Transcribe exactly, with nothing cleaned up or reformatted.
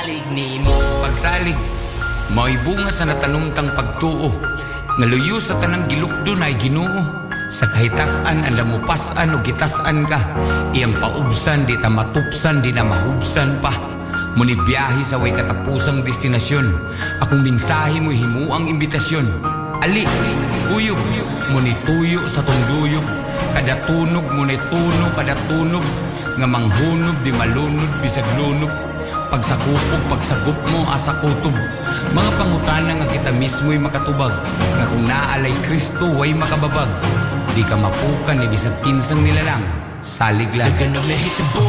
pagsalig nimo. Pagsalig, mao'y bunga sa natanumtang pagtuo, nga luyo sa tanang gilukdo na ay Ginoo. Sa kahitasan ang lamupasan o gitasan ka, iyang paubsan, di ta matupsan, di na mahubsan pa. Muni biyahe sa way katapusang destinasyon, akong mensahe mo'y himuang imbitasyon. Ali, uyog, muni tuyo sa tunduyog, kada tunog muni tuno, kada tunog, nga manghunob di malunod bisag lunod. Pagsakupog, pagsagup mo asa kutob, mga pangutana nga kita mismo'y makatubag, nga kung naalay Kristo way makababag, di ka mapukan ni bisag kinsang nilalang, salig lang.